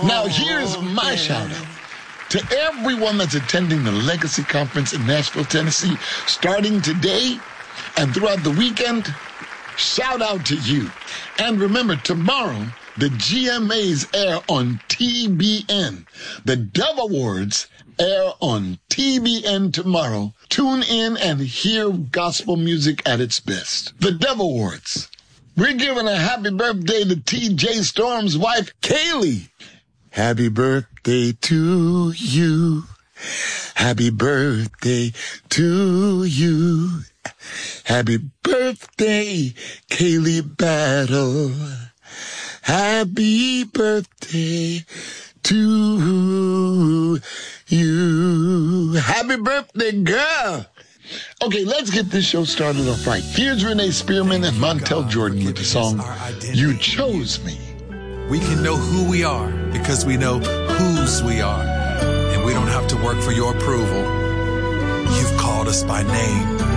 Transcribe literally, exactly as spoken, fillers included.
Now, here's my yeah. shout out to everyone that's attending the Legacy Conference in Nashville, Tennessee, starting today and throughout the weekend. Shout out to you. And remember, tomorrow, the G M As air on T B N. The Dove Awards air on T B N tomorrow. Tune in and hear gospel music at its best. The Dove Awards. We're giving a happy birthday to T J Storm's wife, Kaylee. Happy birthday to you. Happy birthday to you. Happy birthday, Kaylee Battle. Happy birthday to you. Happy birthday, girl. Okay, let's get this show started off right. Here's Renee Spearman and Montel Jordan with the song, You Chose Me. We can know who we are because we know whose we are. And we don't have to work for your approval. You've called us by name.